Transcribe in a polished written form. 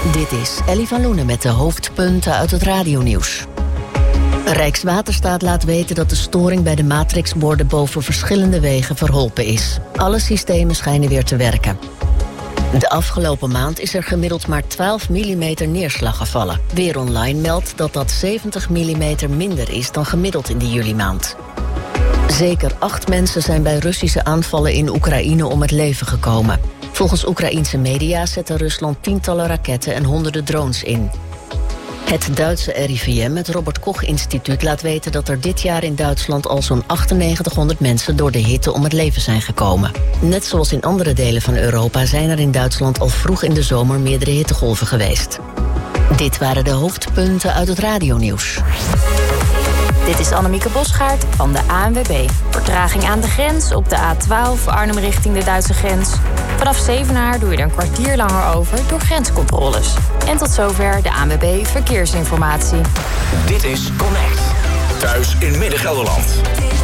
Dit is Ellie van Loenen met de hoofdpunten uit het radionieuws. Rijkswaterstaat laat weten dat de storing bij de matrixborden boven verschillende wegen verholpen is. Alle systemen schijnen weer te werken. De afgelopen maand is er gemiddeld maar 12 mm neerslag gevallen. Weer Online meldt dat dat 70 mm minder is dan gemiddeld in de julimaand. Zeker 8 mensen zijn bij Russische aanvallen in Oekraïne om het leven gekomen. Volgens Oekraïense media zette Rusland tientallen raketten en honderden drones in. Het Duitse RIVM, het Robert Koch Instituut, laat weten dat er dit jaar in Duitsland al zo'n 9800 mensen door de hitte om het leven zijn gekomen. Net zoals in andere delen van Europa zijn er in Duitsland al vroeg in de zomer meerdere hittegolven geweest. Dit waren de hoofdpunten uit het radionieuws. Dit is Annemieke Bosgaard van de ANWB. Vertraging aan de grens op de A12 Arnhem richting de Duitse grens. Vanaf Zevenaar doe je er een kwartier langer over door grenscontroles. En tot zover de ANWB Verkeersinformatie. Dit is Connect. Thuis in Midden-Gelderland.